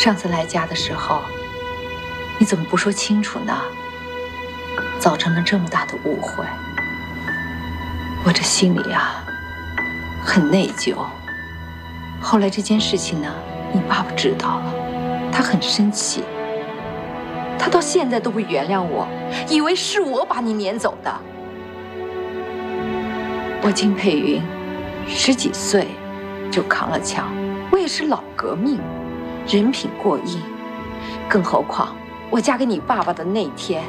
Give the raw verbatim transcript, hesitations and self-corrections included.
上次来家的时候，你怎么不说清楚呢？造成了这么大的误会，我这心里啊很内疚。后来这件事情呢，你爸爸知道了，他很生气，他到现在都不原谅我，以为是我把你撵走的。我金佩云十几岁就扛了枪，我也是老革命，人品过硬，更何况我嫁给你爸爸的那天，